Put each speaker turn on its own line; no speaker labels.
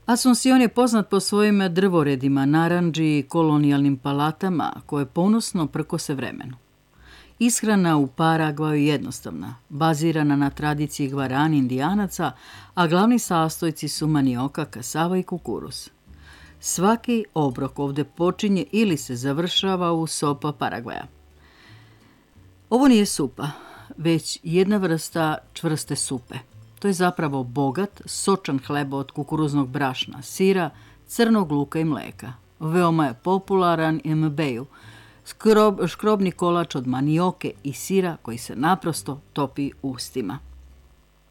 Asunción je poznat po svojim drvoredima, narandži i kolonijalnim palatama koje ponosno prkose vremenu. Ishrana u Paragvaju je jednostavna, bazirana na tradiciji gvarani indijanaca, a glavni sastojci su manioka, kasava i kukuruz. Svaki obrok ovdje počinje ili se završava u sopa Paragvaja. Ovo nije supa, već jedna vrsta čvrste supe. To je zapravo bogat, sočan hleba od kukuruznog brašna, sira, crnog luka i mleka. Veoma je popularan i mbeju, škrobni kolač od manioke i sira koji se naprosto topi u ustima.